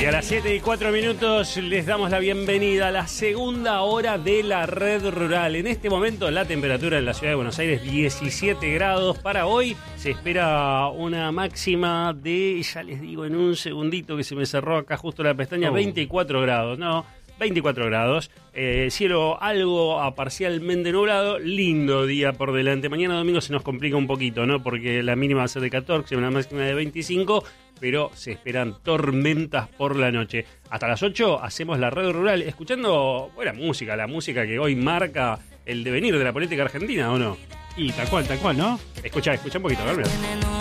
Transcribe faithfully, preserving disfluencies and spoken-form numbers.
a las siete y cuatro minutos les damos la bienvenida a la segunda hora de la Red Rural. En este momento la temperatura en la ciudad de Buenos Aires diecisiete grados. Para hoy se espera una máxima de, ya les digo en un segundito que se me cerró acá justo la pestaña, oh. veinticuatro grados, ¿no? veinticuatro grados, eh, cielo algo a parcialmente nublado, lindo día por delante. Mañana domingo se nos complica un poquito, ¿no? Porque la mínima va a ser de catorce, una máxima de veinticinco, pero se esperan tormentas por la noche. Hasta las ocho hacemos la Red Rural, escuchando buena música, la música que hoy marca el devenir de la política argentina, ¿o no? Y tal cual, tal cual, ¿no? Escucha, escucha un poquito, Gabriel.